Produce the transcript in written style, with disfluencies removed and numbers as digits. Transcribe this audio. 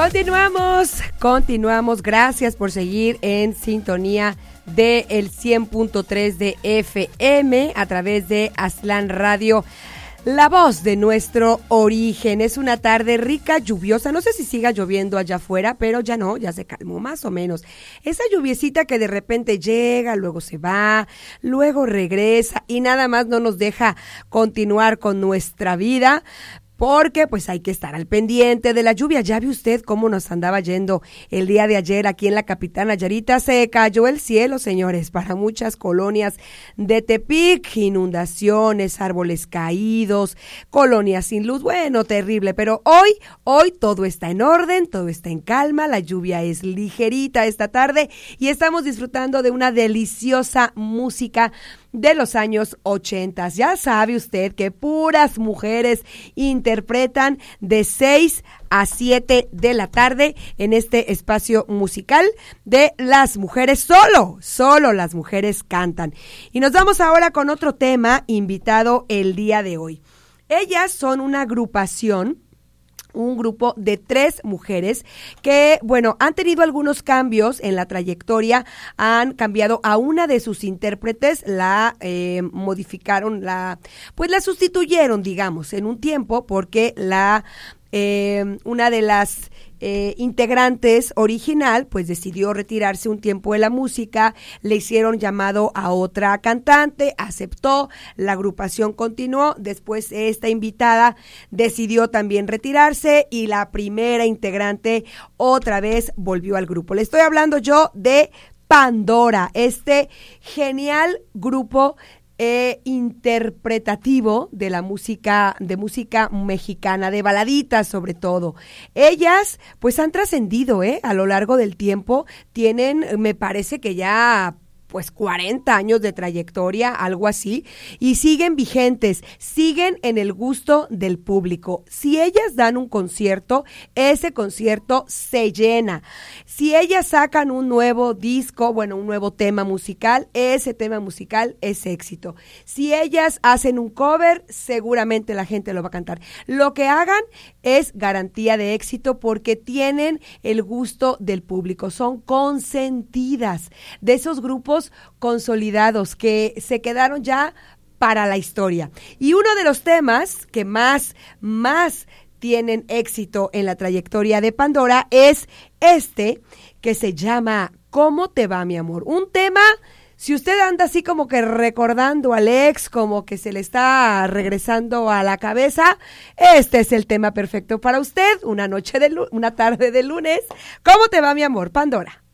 Continuamos. Gracias por seguir en sintonía de el 100.3 de FM a través de Aztlán Radio. La voz de nuestro origen. Es una tarde rica, lluviosa. No sé si siga lloviendo allá afuera, pero ya no, ya se calmó más o menos. Esa lluviecita que de repente llega, luego se va, luego regresa y nada más no nos deja continuar con nuestra vida. Porque pues hay que estar al pendiente de la lluvia. Ya vio usted cómo nos andaba yendo el día de ayer aquí en la capital Nayarita. Se cayó el cielo, señores, para muchas colonias de Tepic. Inundaciones, árboles caídos, colonias sin luz. Bueno, terrible. Pero hoy todo está en orden, todo está en calma. La lluvia es ligerita esta tarde y estamos disfrutando de una deliciosa música de los años 80. Ya sabe usted que puras mujeres interpretan de 6 a 7 de la tarde en este espacio musical de las mujeres. Solo las mujeres cantan. Y nos vamos ahora con otro tema invitado el día de hoy. Ellas son una agrupación, un grupo de 3 mujeres que, bueno, han tenido algunos cambios en la trayectoria, han cambiado a una de sus intérpretes, la modificaron, la sustituyeron, digamos, en un tiempo, porque una de las integrantes original, pues decidió retirarse un tiempo de la música, le hicieron llamado a otra cantante, aceptó, la agrupación continuó, después esta invitada decidió también retirarse y la primera integrante otra vez volvió al grupo. Le estoy hablando yo de Pandora, este genial grupo interpretativo de la música mexicana, de baladitas sobre todo. Ellas pues han trascendido a lo largo del tiempo, tienen, me parece que ya pues 40 años de trayectoria, algo así, y siguen vigentes, siguen en el gusto del público. Si ellas dan un concierto, ese concierto se llena. Si ellas sacan un nuevo disco, bueno, un nuevo tema musical, ese tema musical es éxito. Si ellas hacen un cover, seguramente la gente lo va a cantar. Lo que hagan es garantía de éxito porque tienen el gusto del público, son consentidas de esos grupos consolidados que se quedaron ya para la historia. Y uno de los temas que más tienen éxito en la trayectoria de Pandora es este que se llama ¿Cómo te va, mi amor? Un tema, si usted anda así como que recordando al ex, como que se le está regresando a la cabeza, este es el tema perfecto para usted, una tarde de lunes. ¿Cómo te va, mi amor? Pandora.